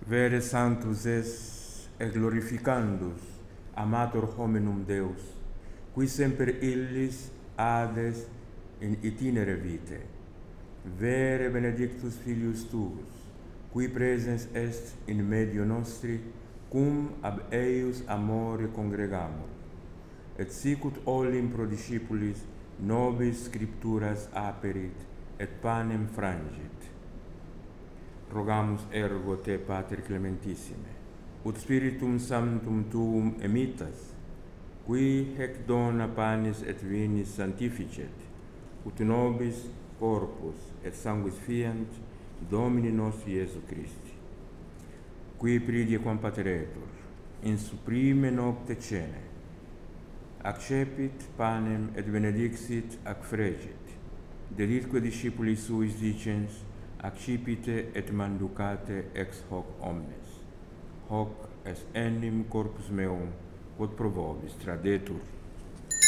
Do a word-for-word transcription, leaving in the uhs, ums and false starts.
Vere sanctus es et glorificandus amator hominum Deus, qui semper illis ades in itinere vitae. Vere benedictus filius tuus, qui presens est in medio nostri, cum ab eius amore congregamur, et sicut olim pro discipulis nobis scripturas aperit, et panem frangit. Rogamus ergo te, Pater clementissime, ut Spiritum Sanctum tuum emitas, qui hec dona panis et vinis sanctificet, ut nobis corpus et sanguis fiant Domini nostri Iesu Christi, qui pridie quam pateretur, in supreme nocte cene, accepit panem et benedixit ac fregit, delitque discipuli suis dicens, accipite et manducate ex hoc omnes. Hoc est enim corpus meum, quod pro vobis tradetur.